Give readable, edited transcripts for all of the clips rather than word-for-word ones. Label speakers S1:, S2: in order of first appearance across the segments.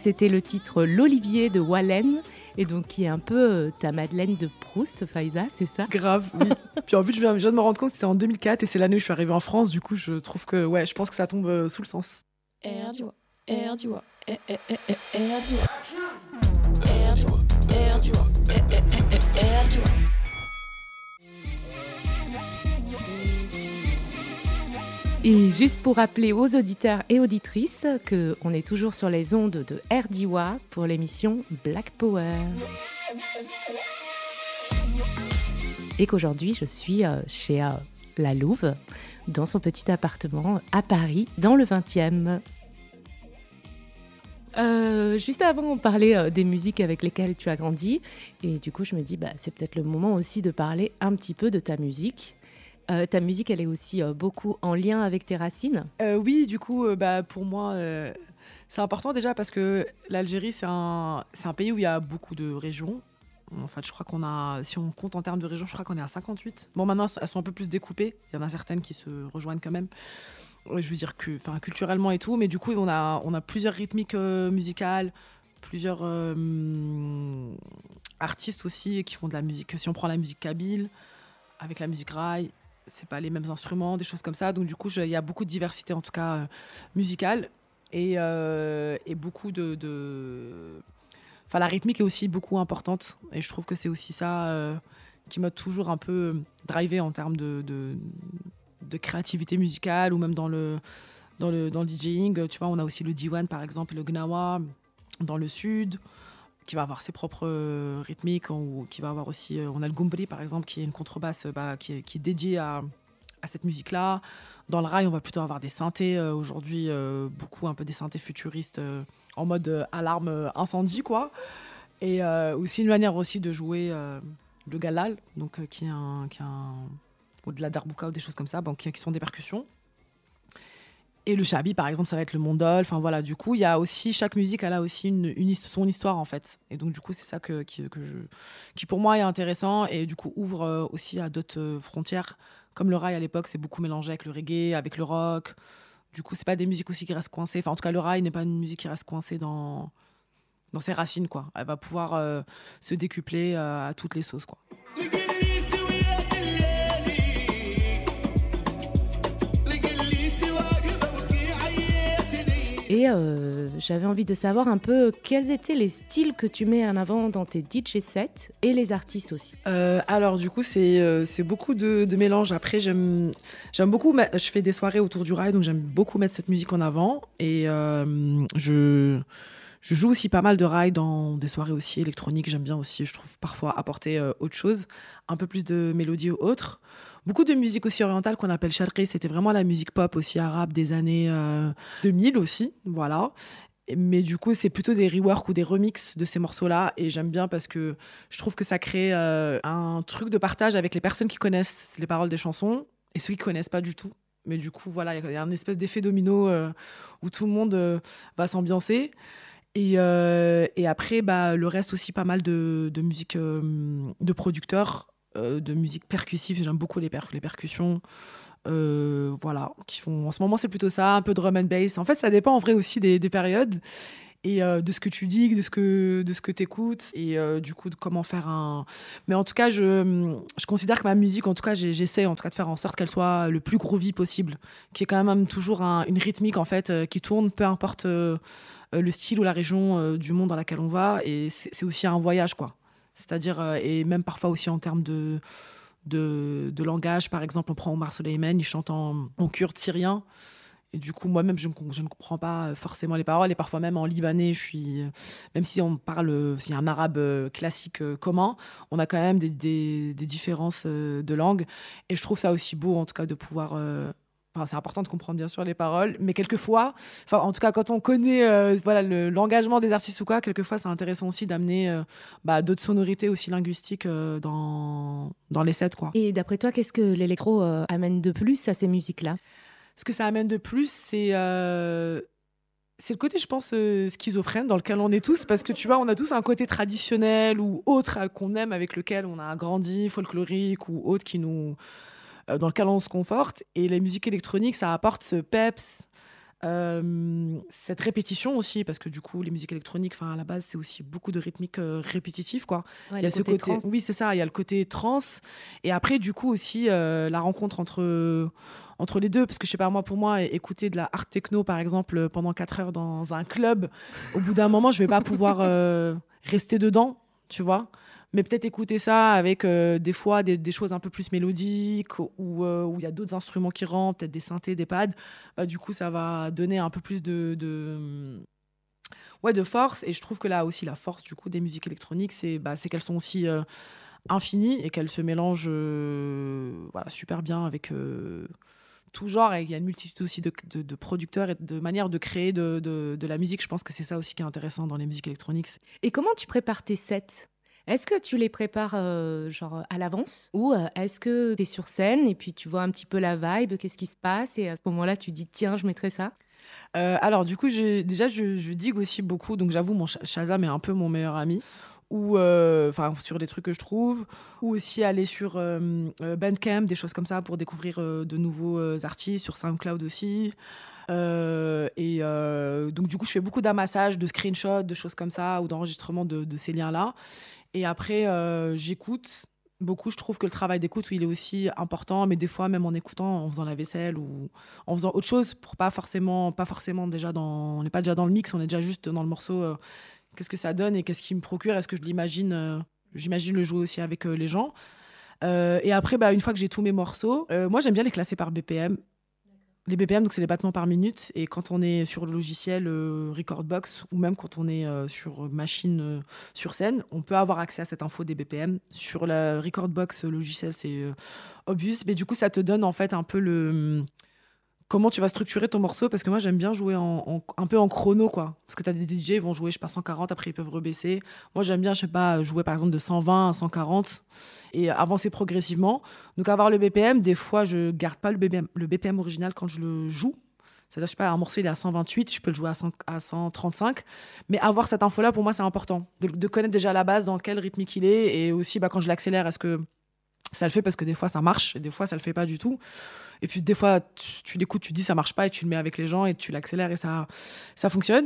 S1: c'était le titre L'Olivier de Wallen, et donc qui est un peu ta Madeleine de Proust, Faiza, c'est ça ?
S2: Grave, oui. Puis en plus, je viens de me rendre compte que c'était en 2004 et c'est l'année où je suis arrivée en France. Du coup, je trouve que, ouais, je pense que ça tombe sous le sens.
S3: RDIWA.
S1: Et juste pour rappeler aux auditeurs et auditrices qu'on est toujours sur les ondes de RDIWA pour l'émission Black Power. Et qu'aujourd'hui, je suis chez La Louve, dans son petit appartement à Paris, dans le 20e. Juste avant, on parlait des musiques avec lesquelles tu as grandi. Et du coup, je me dis, c'est peut-être le moment aussi de parler un petit peu de ta musique. Ta musique, elle est aussi beaucoup en lien avec tes racines.
S2: Oui, du coup, pour moi, c'est important déjà parce que l'Algérie, c'est un pays où il y a beaucoup de régions. En fait, je crois qu'on a, si on compte en termes de régions, je crois qu'on est à 58. Bon, maintenant, elles sont un peu plus découpées. Il y en a certaines qui se rejoignent quand même. Je veux dire que, culturellement et tout, mais du coup, on a plusieurs rythmiques musicales, plusieurs artistes aussi qui font de la musique. Si on prend la musique kabyle, avec la musique raï, c'est pas les mêmes instruments, des choses comme ça. Donc du coup, il y a beaucoup de diversité, en tout cas musicale, et beaucoup la rythmique est aussi beaucoup importante. Et je trouve que c'est aussi ça qui m'a toujours un peu drivé en termes de créativité musicale, ou même dans le DJing. Tu vois, on a aussi le diwan, par exemple, et le gnawa dans le sud, qui va avoir ses propres rythmiques, ou qui va avoir aussi, on a le gumbri par exemple, qui est une contrebasse qui est dédiée à cette musique-là. Dans le rail, on va plutôt avoir des synthés aujourd'hui, beaucoup un peu des synthés futuristes en mode alarme incendie, quoi. Et aussi une manière aussi de jouer le galal, donc qui est ou de la darbouka ou des choses comme ça, qui sont des percussions. Et le shabi, par exemple, ça va être le mondol. Enfin voilà, du coup, il y a aussi, chaque musique, elle a aussi son histoire, en fait. Et donc, du coup, c'est ça qui pour moi est intéressant, et du coup ouvre aussi à d'autres frontières. Comme le raï à l'époque, c'est beaucoup mélangé avec le reggae, avec le rock. Du coup, c'est pas des musiques aussi qui restent coincées. Enfin, en tout cas, le raï n'est pas une musique qui reste coincée dans ses racines, quoi. Elle va pouvoir se décupler à toutes les sauces, quoi.
S1: Et j'avais envie de savoir un peu quels étaient les styles que tu mets en avant dans tes DJ sets, et les artistes aussi.
S2: Alors du coup, c'est beaucoup de mélange. Après, j'aime beaucoup, je fais des soirées autour du rail, donc j'aime beaucoup mettre cette musique en avant. Et je joue aussi pas mal de rail dans des soirées aussi électroniques. J'aime bien aussi, je trouve, parfois apporter autre chose, un peu plus de mélodie ou autre. Beaucoup de musique aussi orientale qu'on appelle sharqi, c'était vraiment la musique pop aussi arabe des années 2000 aussi, voilà. Mais du coup, c'est plutôt des reworks ou des remixes de ces morceaux-là, et j'aime bien parce que je trouve que ça crée un truc de partage avec les personnes qui connaissent les paroles des chansons et ceux qui connaissent pas du tout. Mais du coup, voilà, il y a un espèce d'effet domino où tout le monde va s'ambiancer. Et après, le reste aussi, pas mal de musique de producteurs, de musique percussive. J'aime beaucoup les percussions, voilà, qui font, en ce moment c'est plutôt ça, un peu drum and bass. En fait, ça dépend en vrai aussi des périodes, et de ce que tu dis, de ce que t'écoutes, et du coup de comment faire mais en tout cas, je considère que ma musique, en tout cas, j'essaie en tout cas de faire en sorte qu'elle soit le plus groovy possible, qu'il y ait quand même toujours une rythmique, en fait, qui tourne, peu importe le style ou la région du monde dans laquelle on va. Et c'est aussi un voyage, quoi. C'est-à-dire, et même parfois aussi en termes de langage. Par exemple, on prend Omar Soleiman, il chante en kurde syrien. Et du coup, moi-même, je ne comprends pas forcément les paroles. Et parfois même en libanais, même si on parle, s'il y a un arabe classique commun, on a quand même des différences de langue. Et je trouve ça aussi beau, en tout cas, de pouvoir... c'est important de comprendre, bien sûr, les paroles. Mais quelquefois, en tout cas, quand on connaît l'engagement des artistes ou quoi, quelquefois, c'est intéressant aussi d'amener d'autres sonorités aussi linguistiques dans les sets, quoi.
S1: Et d'après toi, qu'est-ce que l'électro amène de plus à ces musiques-là ?
S2: Ce que ça amène de plus, c'est le côté, je pense, schizophrène dans lequel on est tous, parce que tu vois, on a tous un côté traditionnel ou autre qu'on aime, avec lequel on a grandi, folklorique ou autre, dans lequel on se conforte. Et la musique électronique, ça apporte ce peps, cette répétition aussi, parce que du coup, les musiques électroniques, à la base, c'est aussi beaucoup de rythmiques répétitifs, quoi.
S1: Ouais,
S2: Il y a
S1: le
S2: ce
S1: côté
S2: côté,
S1: trance.
S2: oui, c'est ça, il y a le côté trance. Et après, du coup, aussi, la rencontre entre les deux, parce que je sais pas, moi, pour moi, écouter de la hard techno, par exemple, pendant 4 heures dans un club, au bout d'un moment, je vais pas pouvoir rester dedans, tu vois. Mais peut-être écouter ça avec des fois des choses un peu plus mélodiques où il y a d'autres instruments qui rentrent, peut-être des synthés, des pads. Bah, du coup, ça va donner un peu plus ouais, de force. Et je trouve que là aussi, la force du coup des musiques électroniques, c'est qu'elles sont aussi infinies et qu'elles se mélangent voilà, super bien avec tout genre. Et il y a une multitude aussi de producteurs et de manières de créer de la musique. Je pense que c'est ça aussi qui est intéressant dans les musiques électroniques.
S1: Et comment tu prépares tes sets? Est-ce que tu les prépares genre à l'avance ou est-ce que tu es sur scène et puis tu vois un petit peu la vibe, qu'est-ce qui se passe et à ce moment-là tu dis tiens je mettrai ça?
S2: Alors du coup, je digue aussi beaucoup, donc j'avoue, mon Shazam est un peu mon meilleur ami. Ou sur des trucs que je trouve, ou aussi aller sur Bandcamp, des choses comme ça pour découvrir de nouveaux artistes, sur SoundCloud aussi. Donc du coup, je fais beaucoup d'amassages, de screenshots, de choses comme ça, ou d'enregistrement de ces liens-là. Et après, j'écoute beaucoup. Je trouve que le travail d'écoute, il est aussi important, mais des fois, même en écoutant, en faisant la vaisselle ou en faisant autre chose, pour pas forcément déjà on n'est pas déjà dans le mix, on est déjà juste dans le morceau. Qu'est-ce que ça donne et qu'est-ce qui me procure? Est-ce que je l'imagine j'imagine le jouer aussi avec les gens. Et après, une fois que j'ai tous mes morceaux, moi, j'aime bien les classer par BPM. Les BPM, donc c'est les battements par minute. Et quand on est sur le logiciel Recordbox ou même quand on est sur machine sur scène, on peut avoir accès à cette info des BPM. Sur la Recordbox logiciel, c'est obvious. Mais du coup, ça te donne en fait un peu comment tu vas structurer ton morceau, parce que moi j'aime bien jouer un peu en chrono, quoi. Parce que tu as des DJ, ils vont jouer, je sais pas, 140, après ils peuvent rebaisser. Moi j'aime bien, je sais pas, jouer par exemple de 120 à 140 et avancer progressivement. Donc avoir le BPM, des fois je garde pas le BPM original quand je le joue. C'est-à-dire, je sais pas, un morceau il est à 128, je peux le jouer à 135. Mais avoir cette info-là, pour moi, c'est important. De connaître déjà la base, dans quel rythmique il est. Et aussi, quand je l'accélère, est-ce que ça le fait? Parce que des fois, ça marche et des fois, ça le fait pas du tout. Et puis des fois, tu l'écoutes, tu dis ça marche pas et tu le mets avec les gens et tu l'accélères et ça fonctionne.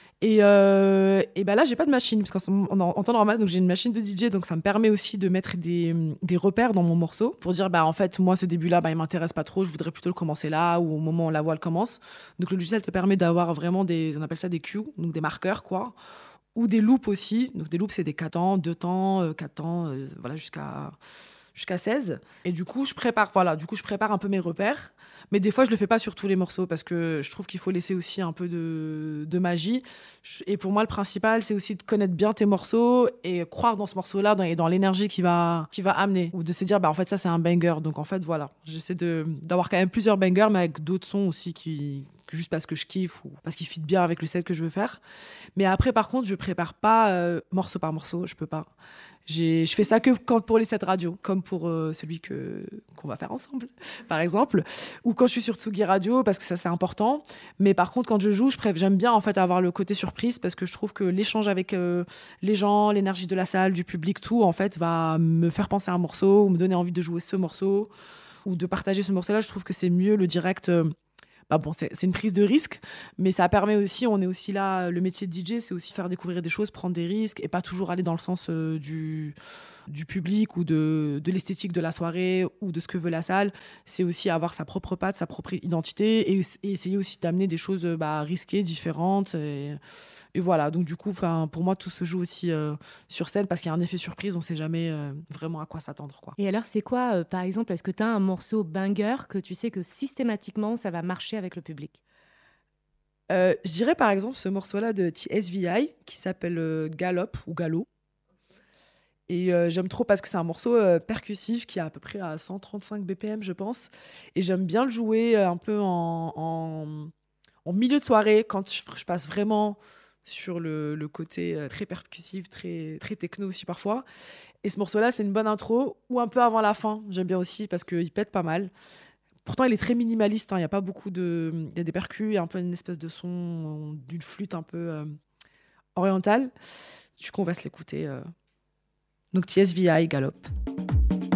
S2: Et là, j'ai pas de machine parce en temps normal, donc j'ai une machine de DJ, donc ça me permet aussi de mettre des repères dans mon morceau pour dire en fait moi ce début-là il m'intéresse pas trop, je voudrais plutôt le commencer là ou au moment où la voix elle commence. Donc le logiciel te permet d'avoir vraiment on appelle ça des cues, donc des marqueurs quoi, ou des loops aussi. Donc des loops c'est des 4 temps, 2 temps, 4 temps, voilà jusqu'à 16. Et du coup, je prépare un peu mes repères. Mais des fois, je le fais pas sur tous les morceaux parce que je trouve qu'il faut laisser aussi un peu de magie. Et pour moi, le principal, c'est aussi de connaître bien tes morceaux et croire dans ce morceau-là et dans l'énergie qui va amener. Ou de se dire, en fait, ça, c'est un banger. Donc, en fait, voilà. J'essaie d'avoir quand même plusieurs bangers, mais avec d'autres sons aussi juste parce que je kiffe ou parce qu'ils fit bien avec le set que je veux faire. Mais après, par contre, je prépare pas morceau par morceau. Je peux pas. Je fais ça que pour les sets radio, comme pour celui qu'on va faire ensemble, par exemple, ou quand je suis sur Tsugi Radio, parce que ça, c'est important. Mais par contre, quand je joue, j'aime bien en fait avoir le côté surprise, parce que je trouve que l'échange avec les gens, l'énergie de la salle, du public, tout, en fait, va me faire penser à un morceau, ou me donner envie de jouer ce morceau, ou de partager ce morceau-là. Je trouve que c'est mieux le direct. C'est une prise de risque, mais ça permet aussi, on est aussi là, le métier de DJ, c'est aussi faire découvrir des choses, prendre des risques et pas toujours aller dans le sens du public ou de l'esthétique de la soirée ou de ce que veut la salle. C'est aussi avoir sa propre patte, sa propre identité et essayer aussi d'amener des choses risquées, différentes. Et voilà, donc du coup, pour moi, tout se joue aussi sur scène parce qu'il y a un effet surprise, on ne sait jamais vraiment à quoi s'attendre, quoi.
S1: Et alors c'est quoi par exemple, est-ce que tu as un morceau banger que tu sais que systématiquement ça va marcher avec le public?
S2: Je dirais par exemple ce morceau-là de TSVI qui s'appelle Gallop ou Galop. Et j'aime trop parce que c'est un morceau percussif qui est à peu près à 135 BPM, je pense. Et j'aime bien le jouer un peu en milieu de soirée, quand je passe vraiment sur le côté très percussif, très, très techno aussi parfois. Et ce morceau-là, c'est une bonne intro, ou un peu avant la fin. J'aime bien aussi parce qu'il pète pas mal. Pourtant, il est très minimaliste. Il y a pas beaucoup il y a des percus, il y a un peu une espèce de son d'une flûte un peu orientale. Du coup, on va se l'écouter. Donc, TSVI, Gallop.